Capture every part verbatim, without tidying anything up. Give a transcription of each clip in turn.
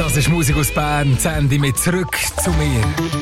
Das ist Musik aus Bern. Sandy mit «Zurück zu mir».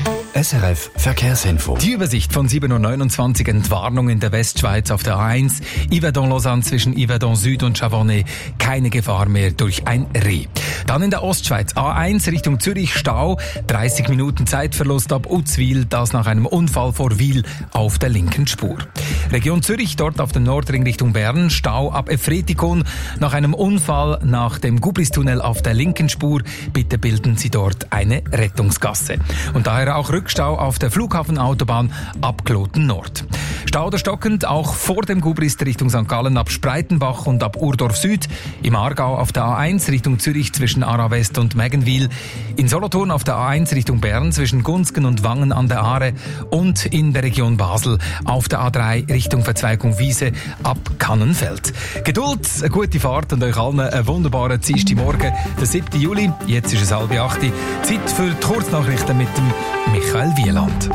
S R F Verkehrsinfo. Die Übersicht von sieben Uhr neunundzwanzig, Entwarnung in der Westschweiz auf der A eins. Yverdon-Lausanne zwischen Yverdon Süd und Chavornay. Keine Gefahr mehr durch ein Reh. Dann in der Ostschweiz A eins Richtung Zürich Stau. dreißig Minuten Zeitverlust ab Uzwil. Das nach einem Unfall vor Wil auf der linken Spur. Region Zürich, dort auf dem Nordring Richtung Bern. Stau ab Efretikon. Nach einem Unfall nach dem Gubristunnel auf der linken Spur. Bitte bilden Sie dort eine Rettungsgasse. Und daher auch Rückstau auf der Flughafenautobahn ab Kloten Nord. Stau oder stockend auch vor dem Gubrist Richtung Sankt Gallen ab Spreitenbach und ab Urdorf Süd. Im Aargau auf der A eins Richtung Zürich zwischen Aarau West und Meggenwil. In Solothurn auf der A eins Richtung Bern zwischen Gunzgen und Wangen an der Aare. Und in der Region Basel auf der A drei Richtung Verzweigung Wiese ab Kannenfeld. Geduld, eine gute Fahrt und euch allen einen wunderbaren Dienstagmorgen, der siebten Juli. Jetzt ist es halb acht. Zeit für die Kurznachrichten mit dem Michael Wieland.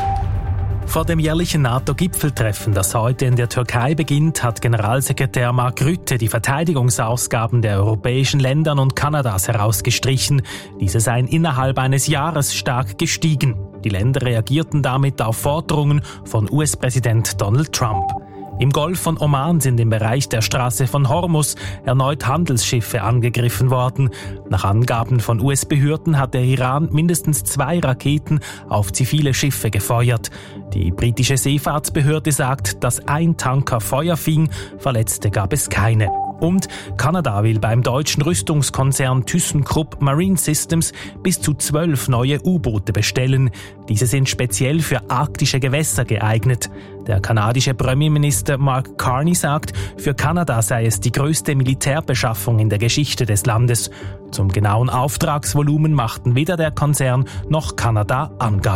Vor dem jährlichen NATO-Gipfeltreffen, das heute in der Türkei beginnt, hat Generalsekretär Mark Rutte die Verteidigungsausgaben der europäischen Länder und Kanadas herausgestrichen. Diese seien innerhalb eines Jahres stark gestiegen. Die Länder reagierten damit auf Forderungen von U S-Präsident Donald Trump. Im Golf von Oman sind im Bereich der Straße von Hormuz erneut Handelsschiffe angegriffen worden. Nach Angaben von U S-Behörden hat der Iran mindestens zwei Raketen auf zivile Schiffe gefeuert. Die britische Seefahrtsbehörde sagt, dass ein Tanker Feuer fing, Verletzte gab es keine. Und Kanada will beim deutschen Rüstungskonzern ThyssenKrupp Marine Systems bis zu zwölf neue U-Boote bestellen. Diese sind speziell für arktische Gewässer geeignet. Der kanadische Premierminister Mark Carney sagt, für Kanada sei es die größte Militärbeschaffung in der Geschichte des Landes. Zum genauen Auftragsvolumen machten weder der Konzern noch Kanada Angaben.